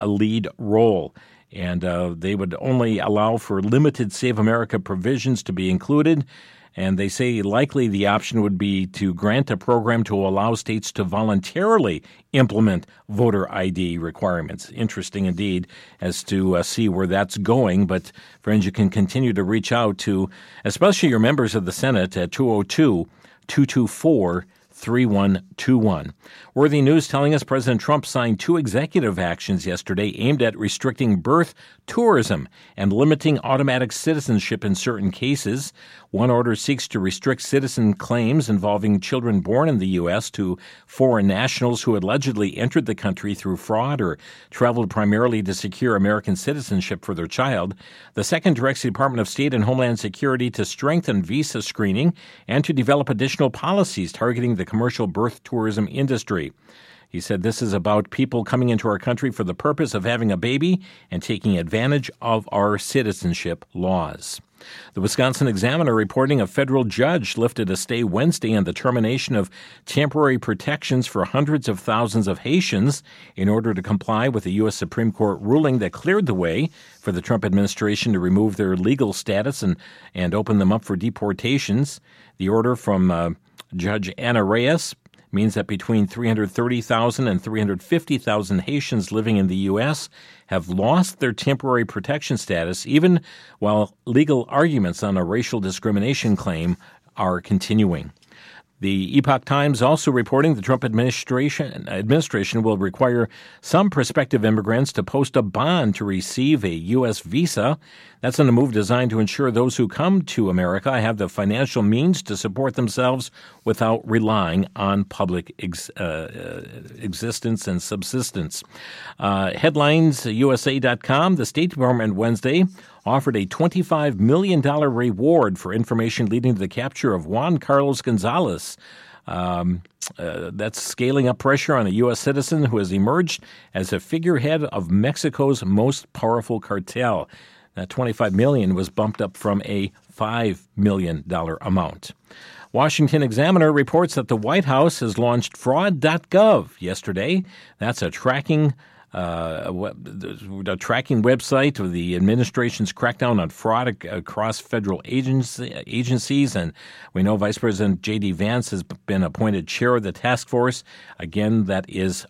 a lead role. And they would only allow for limited Save America provisions to be included. And they say likely the option would be to grant a program to allow states to voluntarily implement voter ID requirements. Interesting indeed as to see where that's going. But, friends, you can continue to reach out to especially your members of the Senate at 202-224-3121. Worthy News telling us President Trump signed 2 executive actions yesterday aimed at restricting birth tourism and limiting automatic citizenship in certain cases. One order seeks to restrict citizen claims involving children born in the U.S. to foreign nationals who allegedly entered the country through fraud or traveled primarily to secure American citizenship for their child. The second directs the Department of State and Homeland Security to strengthen visa screening and to develop additional policies targeting the commercial birth tourism industry. He said this is about people coming into our country for the purpose of having a baby and taking advantage of our citizenship laws. The Wisconsin Examiner reporting a federal judge lifted a stay Wednesday on the termination of temporary protections for hundreds of thousands of Haitians in order to comply with a U.S. Supreme Court ruling that cleared the way for the Trump administration to remove their legal status and open them up for deportations. The order from Judge Anna Reyes means that between 330,000 and 350,000 Haitians living in the U.S. have lost their temporary protection status, even while legal arguments on a racial discrimination claim are continuing. The Epoch Times also reporting the Trump administration will require some prospective immigrants to post a bond to receive a U.S. visa. That's in a move designed to ensure those who come to America have the financial means to support themselves without relying on public existence and subsistence. Headlines, USA.com, the State Department Wednesday offered a $25 million reward for information leading to the capture of Juan Carlos Gonzalez. That's scaling up pressure on a U.S. citizen who has emerged as a figurehead of Mexico's most powerful cartel. That $25 million was bumped up from a $5 million amount. Washington Examiner reports that the White House has launched fraud.gov yesterday. That's a tracking website of the administration's crackdown on fraud across federal agencies. And we know Vice President J.D. Vance has been appointed chair of the task force. Again, that is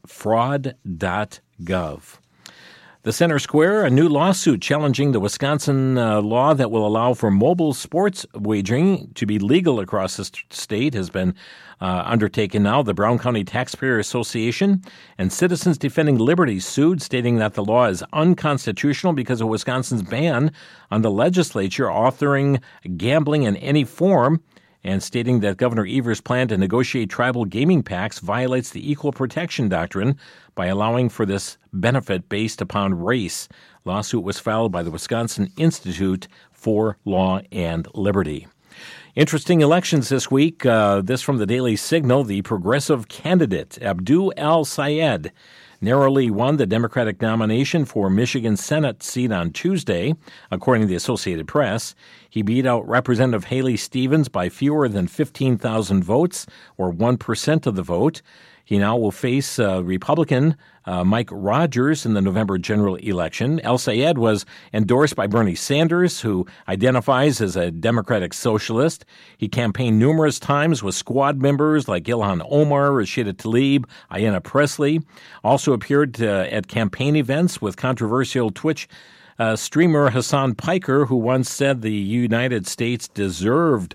fraud.gov. The Center Square, a new lawsuit challenging the Wisconsin law that will allow for mobile sports wagering to be legal across the state has been undertaken now. The Brown County Taxpayer Association and Citizens Defending Liberty sued, stating that the law is unconstitutional because of Wisconsin's ban on the legislature authoring gambling in any form, and stating that Governor Evers' plan to negotiate tribal gaming pacts violates the Equal Protection Doctrine by allowing for this benefit based upon race. Lawsuit was filed by the Wisconsin Institute for Law and Liberty. Interesting elections this week. This from the Daily Signal. The progressive candidate, Abdul El-Sayed, narrowly won the Democratic nomination for Michigan's Senate seat on Tuesday, according to the Associated Press. He beat out Representative Haley Stevens by fewer than 15,000 votes, or 1% of the vote. He now will face Republican Mike Rogers in the November general election. El-Sayed was endorsed by Bernie Sanders, who identifies as a Democratic socialist. He campaigned numerous times with squad members like Ilhan Omar, Rashida Tlaib, Ayanna Pressley. Also appeared at campaign events with controversial Twitch streamer Hassan Piker, who once said the United States deserved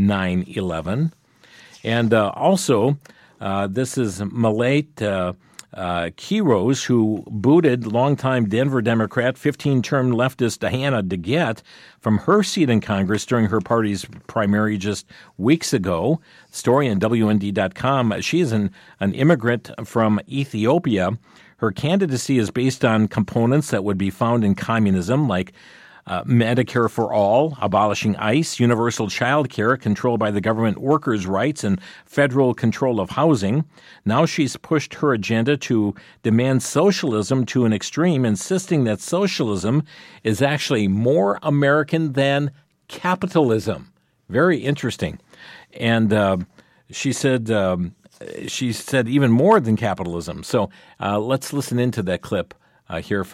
9/11. And also, this is Malat Quiroz, who booted longtime Denver Democrat, 15-term leftist Diana DeGette from her seat in Congress during her party's primary just weeks ago. Story on WND.com. She is an immigrant from Ethiopia. Her candidacy is based on components that would be found in communism, like Medicare for all, abolishing ICE, universal child care, controlled by the government, workers' rights, and federal control of housing. Now she's pushed her agenda to demand socialism to an extreme, insisting that socialism is actually more American than capitalism. Very interesting. And she said even more than capitalism. So let's listen into that clip hear from